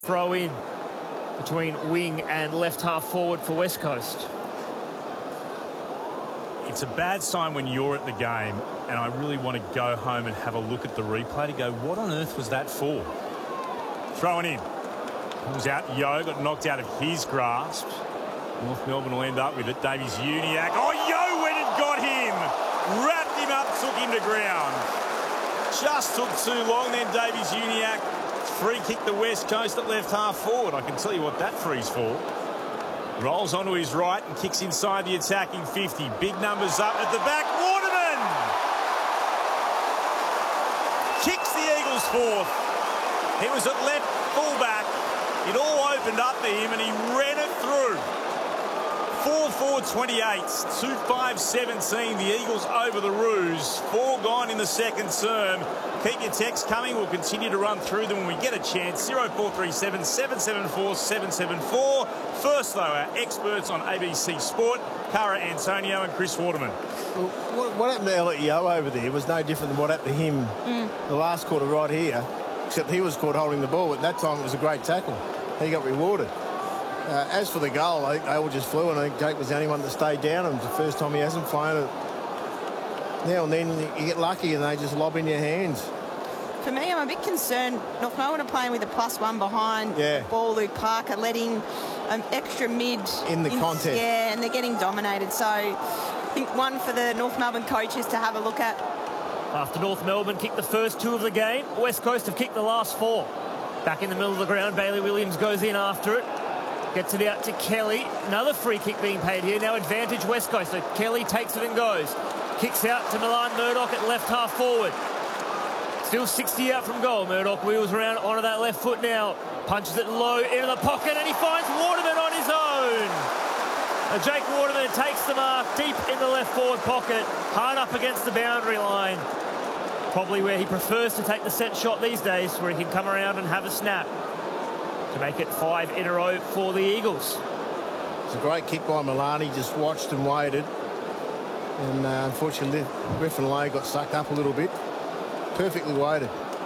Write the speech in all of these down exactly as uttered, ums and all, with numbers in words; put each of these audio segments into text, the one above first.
Throw in between wing and left half forward for West Coast. It's a bad sign when you're at the game, and I really want to go home and have a look at the replay to go, what on earth was that for? Throwing in. Pulls out Yeo, got knocked out of his grasp. North Melbourne will end up with it. Davies Uniacke. Oh, Yeo went and got him. Wrapped him up, took him to ground. Just took too long then, Davies Uniacke. Free kick the West Coast at left half forward. I can tell you what that free's for. Rolls onto his right and kicks inside the attacking fifty. Big numbers up at the back. Waterman kicks the Eagles fourth. He was at left fullback. It all opened up for him and he ran it through. four four twenty-eight, two five seventeen. The Eagles over the Roos. Four gone in the second term. Keep your texts coming. We'll continue to run through them when we get a chance. zero four three seven, seven seven four, seven seven four. First, though, our experts on A B C Sport, Cara Antonio and Chris Waterman. Well, what, what happened to Elliot Yeo over there was no different than what happened to him mm. the last quarter right here, except he was caught holding the ball. At that time, it was a great tackle. He got rewarded. Uh, as for the goal, they, they all just flew, and I think Jake was the only one that stayed down. It was the first time he hasn't flown it. Now and then you get lucky and they just lob in your hands. For me, I'm a bit concerned. North Melbourne are playing with a plus one behind. Yeah. Ball, Luke Parker letting an extra mid in the in, contest. Yeah, and they're getting dominated. So I think one for the North Melbourne coaches to have a look at. After North Melbourne kicked the first two of the game, West Coast have kicked the last four. Back in the middle of the ground, Bailey Williams goes in after it. Gets it out to Kelly. Another free kick being paid here. Now advantage West Coast. So Kelly takes it and goes. Kicks out to Milan Murdoch at left half forward. Still sixty out from goal. Murdoch wheels around onto that left foot now. Punches it low into the pocket and he finds Waterman on his own. Now Jake Waterman takes the mark deep in the left forward pocket. Hard up against the boundary line. Probably where he prefers to take the set shot these days, where he can come around and have a snap to make it five in a row for the Eagles. It's a great kick by Milani. Just watched and waited. And uh, unfortunately, Griffin Lowe got sucked up a little bit. Perfectly weighted.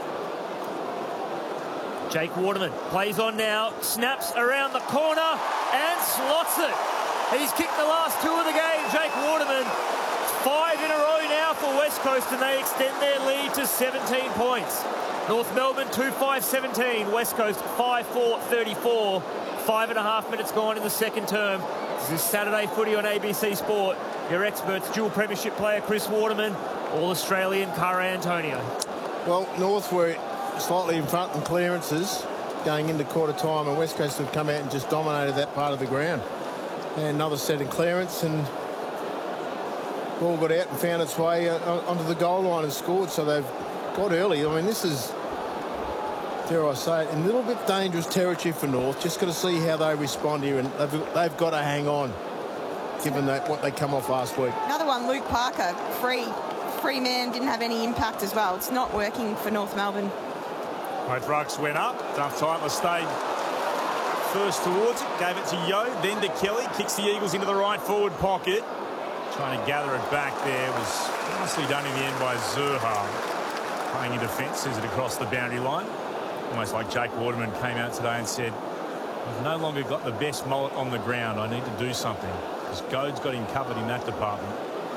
Jake Waterman plays on now, snaps around the corner and slots it. He's kicked the last two of the game, Jake Waterman. Five in a row now for West Coast and they extend their lead to seventeen points. North Melbourne two five seventeen, West Coast five four thirty-four. Five and a half minutes gone in the second term. This is Saturday footy on A B C Sport. Your experts, dual premiership player Chris Waterman, All-Australian Cara Antonio. Well, North were slightly in front in clearances going into quarter time, and West Coast have come out and just dominated that part of the ground. And another set in clearance, and ball got out and found its way onto the goal line and scored, so they've got early. I mean, this is, dare I say it, a little bit dangerous territory for North. Just got to see how they respond here, and they've, they've got to hang on, given that what they come off last week. Another one, Luke Parker, free. Free man, didn't have any impact as well. It's not working for North Melbourne. Both rucks went up. Duff Titler stayed first towards it, gave it to Yeo, then to Kelly. Kicks the Eagles into the right forward pocket. Trying to gather it back there. Was nicely done in the end by Zurha. Playing in defence, sends it across the boundary line. Almost like Jake Waterman came out today and said, I've no longer got the best mullet on the ground. I need to do something. Because Goad's got him covered in that department.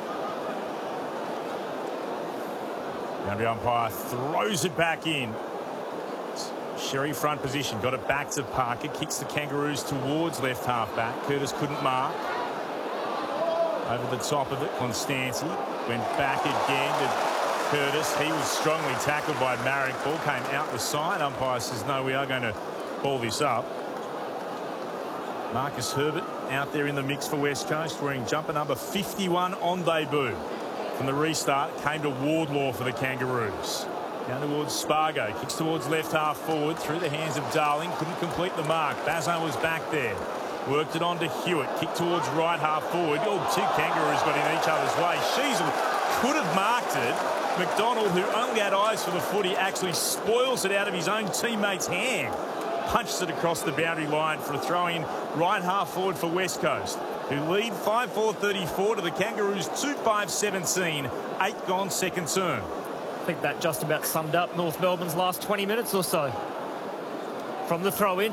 Boundary umpire throws it back in. Sherry front position. Got it back to Parker. Kicks the Kangaroos towards left half back. Curtis couldn't mark. Over the top of it, Constanti went back again to Curtis. He was strongly tackled by Marek. Ball came out the side. Umpire says, no, we are going to ball this up. Marcus Herbert out there in the mix for West Coast, wearing jumper number fifty-one on debut. From the restart, came to Wardlaw for the Kangaroos. Down towards Spargo. Kicks towards left half forward, through the hands of Darling. Couldn't complete the mark. Bazzo was back there. Worked it on to Hewitt. Kick towards right half forward. Oh, two Kangaroos got in each other's way. Sheasel could have marked it. McDonald, who only had eyes for the footy, actually spoils it out of his own teammate's hand. Punches it across the boundary line for a throw-in right half forward for West Coast, who lead five four thirty-four to the Kangaroos two five seventeen. Eight gone second term. I think that just about summed up North Melbourne's last twenty minutes or so. From the throw-in,